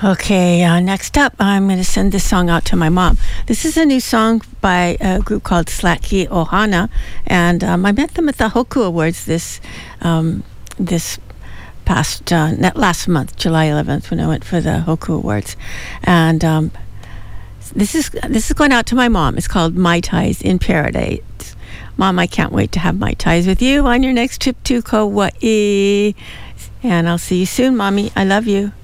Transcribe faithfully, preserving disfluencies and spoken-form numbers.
Okay, uh, next up, I'm going to send this song out to my mom. This is a new song by a group called Slaki Ohana, and um, I met them at the Hoku Awards this um, this past uh, last month, July eleventh, when I went for the Hoku Awards, and um, this is this is going out to my mom. It's called Mai Tais in Paradise. Mom, I can't wait to have Mai Tais with you on your next trip to Kauai, and I'll see you soon, Mommy. I love you.